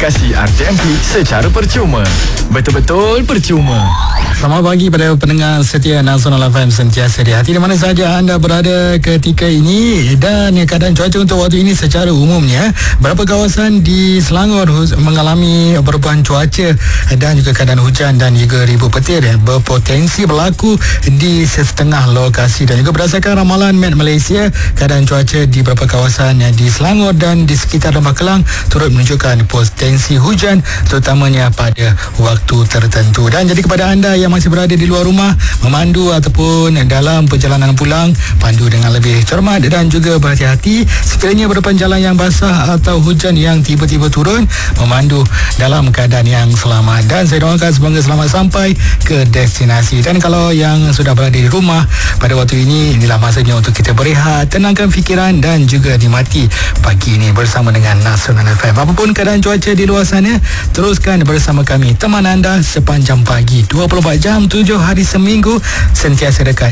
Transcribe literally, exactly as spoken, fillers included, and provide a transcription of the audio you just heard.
aplikasi R T M P secara percuma. Betul-betul percuma. Selamat pagi pada pendengar setia Nasional F M sentiasa di hati di mana sahaja anda berada ketika ini. Dan keadaan cuaca untuk waktu ini secara umumnya, beberapa kawasan di Selangor mengalami perubahan cuaca dan juga keadaan hujan dan juga ribu petir berpotensi berlaku di setengah lokasi. Dan juga berdasarkan ramalan Met Malaysia, keadaan cuaca di beberapa kawasan di Selangor dan di sekitar Lembah Kelang turut menunjukkan potensi hujan terutamanya pada waktu tertentu. Dan jadi kepada anda yang masih berada di luar rumah, memandu ataupun dalam perjalanan pulang, pandu dengan lebih cermat dan juga berhati-hati. Sekiranya berdepan jalan yang basah atau hujan yang tiba-tiba turun, memandu dalam keadaan yang selamat. Dan saya doakan semoga selamat sampai ke destinasi. Dan kalau yang sudah berada di rumah pada waktu ini, inilah masanya untuk kita berehat, tenangkan fikiran dan juga nikmati pagi ini bersama dengan Nasional F M. Apapun keadaan cuaca di luar sana, teruskan bersama kami, teman anda sepanjang pagi, dua puluh empat jam, tujuh hari seminggu, sentiasa dekat